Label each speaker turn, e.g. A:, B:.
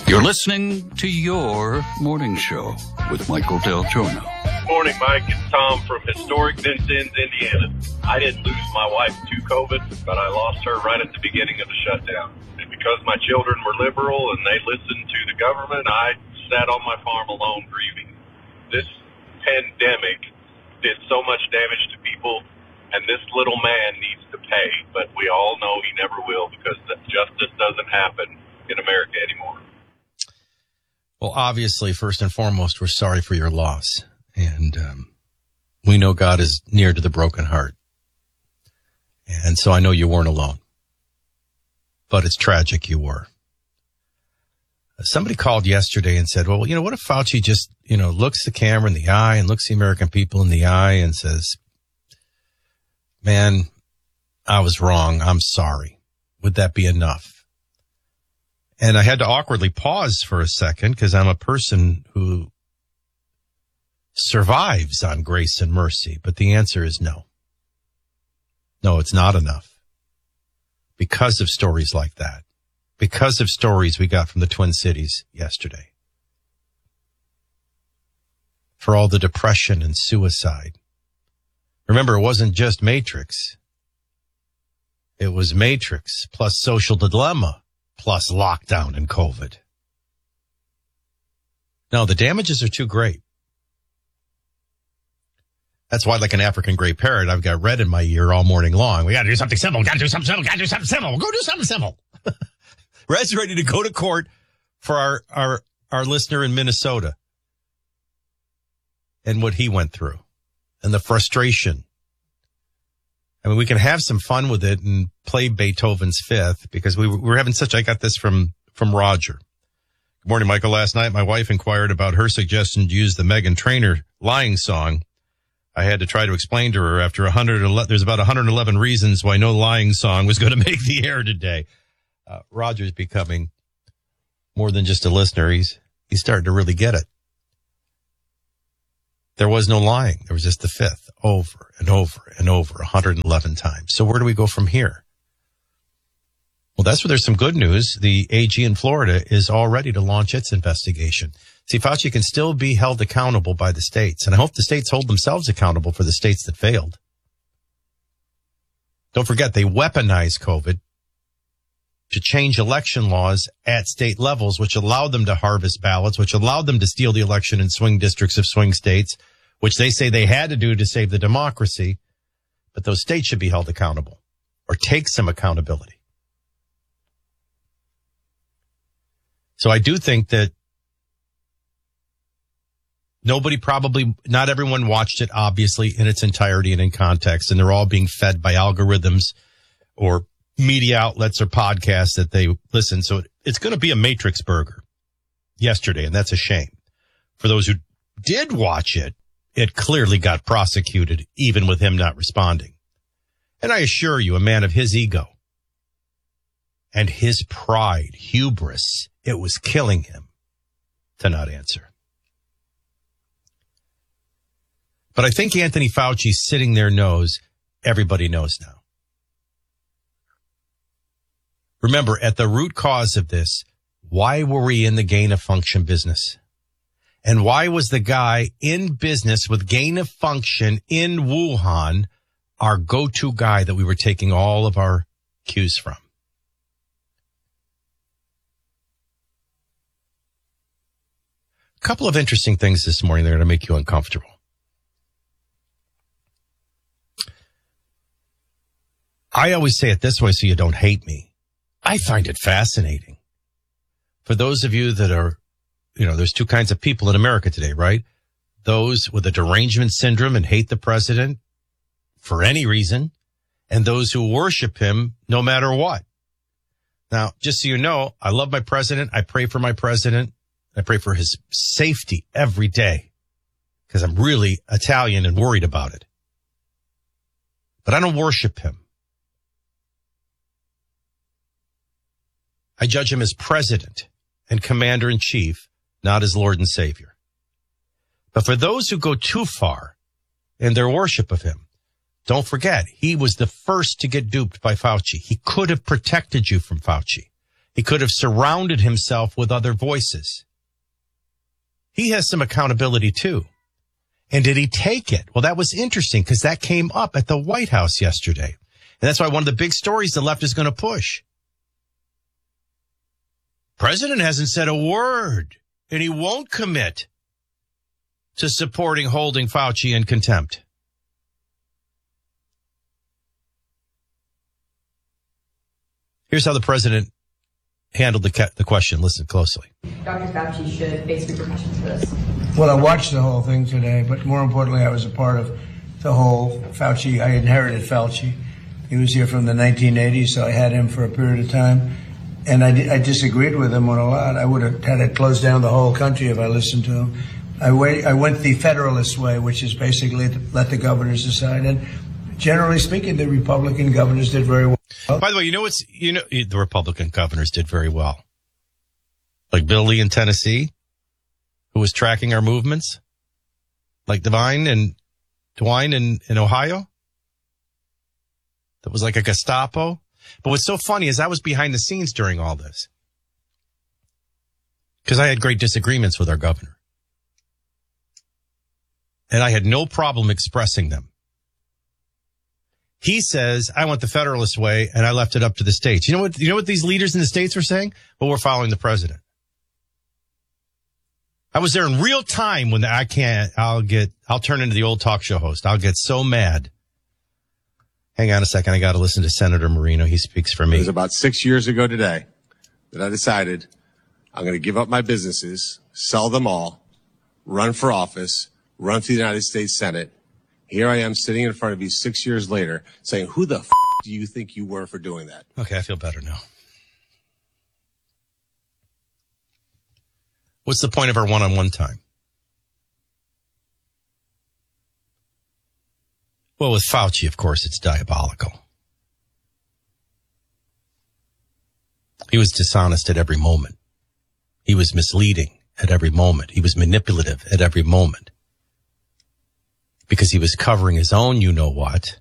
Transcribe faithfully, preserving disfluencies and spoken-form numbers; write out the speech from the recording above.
A: You're listening to Your Morning Show with Michael Del Giorno.
B: Morning, Mike. It's Tom from historic Vincennes, Indiana. I didn't lose my wife to COVID, but I lost her right at the beginning of the shutdown. And because my children were liberal and they listened to the government, I sat on my farm alone grieving. This pandemic did so much damage to people, and this little man needs to pay. But we all know he never will, because justice doesn't happen in America anymore.
C: Well, obviously, first and foremost, we're sorry for your loss. And um, we know God is near to the broken heart. And so I know you weren't alone. But it's tragic you were. Somebody called yesterday and said, well, you know, what if Fauci just, you know, looks the camera in the eye and looks the American people in the eye and says, man, I was wrong. I'm sorry. Would that be enough? And I had to awkwardly pause for a second because I'm a person who survives on grace and mercy. But the answer is no. No, it's not enough. Because of stories like that. Because of stories we got from the Twin Cities yesterday. For all the depression and suicide. Remember, it wasn't just Matrix. It was Matrix plus social dilemma plus lockdown and COVID. No, the damages are too great. That's why, like an African gray parrot, I've got red in my ear all morning long. We got to do something simple. Got to do something simple. Got to do something simple. Go do something simple. Red's ready to go to court for our, our, our listener in Minnesota and what he went through and the frustration. I mean, we can have some fun with it and play Beethoven's Fifth because we were, we were having such, I got this from, from Roger. Good morning, Michael. Last night, my wife inquired about her suggestion to use the Meghan Trainor lying song. I had to try to explain to her after one hundred eleven, there's about one hundred eleven reasons why no lying song was going to make the air today. Uh, Roger's becoming more than just a listener. He's, he's starting to really get it. There was no lying. There was just the fifth over and over and over one hundred eleven times. So where do we go from here? Well, that's where there's some good news. The A G in Florida is all ready to launch its investigation. See, Fauci can still be held accountable by the states, and I hope the states hold themselves accountable for the states that failed. Don't forget, they weaponized COVID to change election laws at state levels, which allowed them to harvest ballots, which allowed them to steal the election in swing districts of swing states, which they say they had to do to save the democracy. But those states should be held accountable or take some accountability. So I do think that nobody probably, not everyone watched it, obviously, in its entirety and in context, and they're all being fed by algorithms or media outlets or podcasts that they listen. So it's going to be a Matrix burger yesterday, and that's a shame. For those who did watch it, it clearly got prosecuted, even with him not responding. And I assure you, a man of his ego and his pride, hubris, it was killing him to not answer. But I think Anthony Fauci sitting there knows everybody knows now. Remember, at the root cause of this, why were we in the gain of function business? And why was the guy in business with gain of function in Wuhan our go-to guy that we were taking all of our cues from? A couple of interesting things this morning that are going to make you uncomfortable. I always say it this way so you don't hate me. I find it fascinating. For those of you that are, you know, there's two kinds of people in America today, right? Those with a derangement syndrome and hate the president for any reason, and those who worship him no matter what. Now, just so you know, I love my president. I pray for my president. I pray for his safety every day because I'm really Italian and worried about it. But I don't worship him. I judge him as president and commander-in-chief, not as Lord and Savior. But for those who go too far in their worship of him, don't forget, he was the first to get duped by Fauci. He could have protected you from Fauci. He could have surrounded himself with other voices. He has some accountability too. And did he take it? Well, that was interesting because that came up at the White House yesterday. And that's why one of the big stories the left is going to push. President hasn't said a word, and he won't commit to supporting holding Fauci in contempt. Here's how the president handled the, ca- the question. Listen closely.
D: Doctor Fauci should face repercussions for this.
E: Well, I watched the whole thing today, but more importantly, I was a part of the whole Fauci. I inherited Fauci. He was here from the nineteen eighties, so I had him for a period of time. And I, I disagreed with him on a lot. I would have had to close down the whole country if I listened to him. I went, I went the Federalist way, which is basically to let the governors decide. And generally speaking, the Republican governors did very well.
C: By the way, you know what's, you know, the Republican governors did very well. Like Bill Lee in Tennessee, who was tracking our movements. Like Devine and DeWine in, in Ohio. That was like a Gestapo. But what's so funny is I was behind the scenes during all this. Because I had great disagreements with our governor. And I had no problem expressing them. He says, I want the Federalist way, and I left it up to the states. You know what, you know what these leaders in the states were saying? Well, we're following the president. I was there in real time when the, I can't, I'll get, I'll turn into the old talk show host. I'll get so mad. Hang on a second. I got to listen to Senator Marino. He speaks for me.
F: It was about six years ago today that I decided I'm going to give up my businesses, sell them all, run for office, run for the United States Senate. Here I am sitting in front of you six years later saying, who the f*** do you think you were for doing that?
C: Okay, I feel better now. What's the point of our one-on-one time? Well, with Fauci, of course, it's diabolical. He was dishonest at every moment. He was misleading at every moment. He was manipulative at every moment. Because he was covering his own you-know-what.